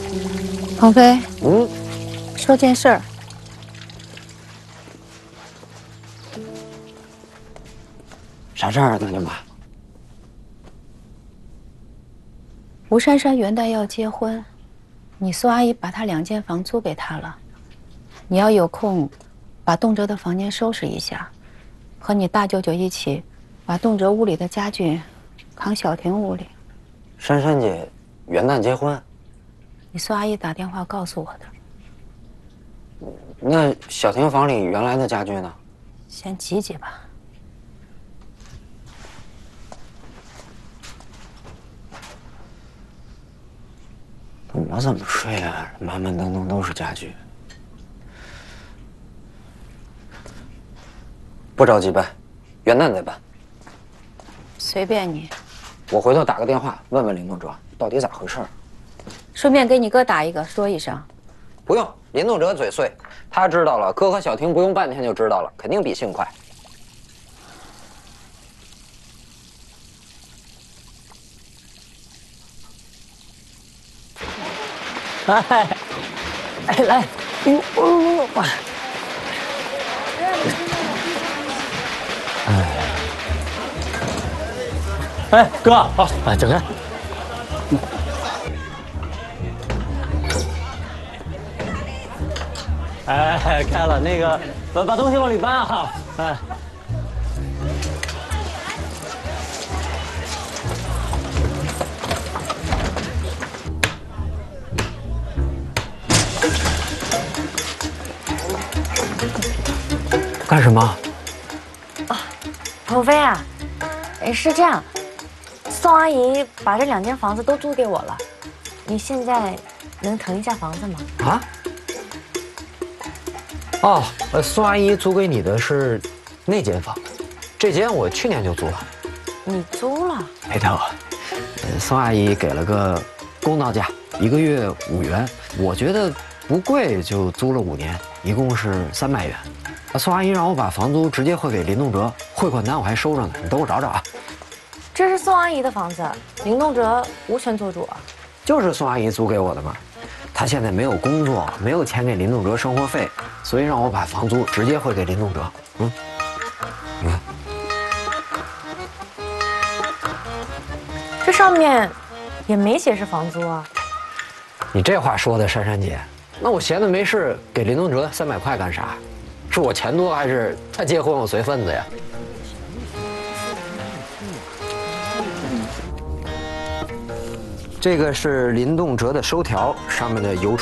鹏飞，说件事儿。 啥事儿啊，大舅妈？ 吴珊珊元旦要结婚，你苏阿姨把她2间房租给她了。你要有空，把动辄的房间收拾一下，和你大舅舅一起，把动辄屋里的家具扛小婷屋里。 珊珊姐元旦结婚， 你苏阿姨打电话告诉我的。 那小婷房里原来的家具呢？ 先挤挤吧。 我怎么睡啊？满满当当都是家具。不着急办，元旦再办。 随便你。 我回头打个电话问问林栋哲到底咋回事。 顺便给你哥打一个，说一声。 不用，林栋哲嘴碎，他知道了，哥和小婷不用半天就知道了，肯定比信快。 哎，来，哎，哥，好，整开。哎，开了，那个，把东西往里搬啊！哎。干什么？ 啊，鹏飞啊，是这样，宋阿姨把这2间房子都租给我了，你现在能腾一下房子吗？ 啊？哦，宋阿姨租给你的是那间房，这间我去年就租了。 你租了？ 没错，宋阿姨给了个公道价，1个月5元，我觉得不贵，就租了5年，一共是300元。宋阿姨让我把房租直接汇给林栋哲，汇款单我还收着呢，你等我找找啊。 这是宋阿姨的房子，林栋哲无权做主啊。 就是宋阿姨租给我的嘛，她现在没有工作，没有钱给林栋哲生活费，所以让我把房租直接汇给林栋哲。你看， 这上面也没写是房租啊。 你这话说的，珊珊姐，那我闲的没事给林栋哲300块干啥？是我钱多还是他结婚我随份子呀？这个是林栋哲的收条，上面的邮